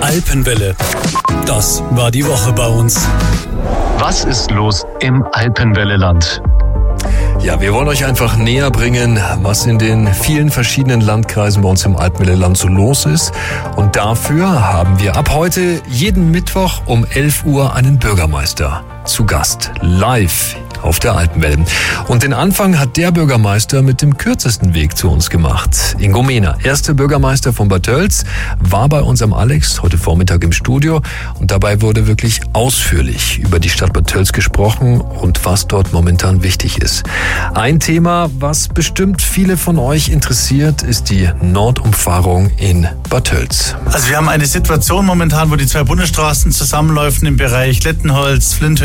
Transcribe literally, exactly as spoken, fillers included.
Alpenwelle. Das war die Woche bei uns. Was ist los im Alpenwelle-Land? Ja, wir wollen euch einfach näher bringen, was in den vielen verschiedenen Landkreisen bei uns im Alpenwelle-Land so los ist. Und dafür haben wir ab heute jeden Mittwoch um elf Uhr einen Bürgermeister zu Gast, live auf der Alpenwelle. Und den Anfang hat der Bürgermeister mit dem kürzesten Weg zu uns gemacht. Ingo Mehner, erster Bürgermeister von Bad Tölz, war bei unserem Alex heute Vormittag im Studio und dabei wurde wirklich ausführlich über die Stadt Bad Tölz gesprochen und was dort momentan wichtig ist. Ein Thema, was bestimmt viele von euch interessiert, ist die Nordumfahrung in Bad Tölz. Also wir haben eine Situation momentan, wo die zwei Bundesstraßen zusammenläufen im Bereich Lettenholz, Flinthöhe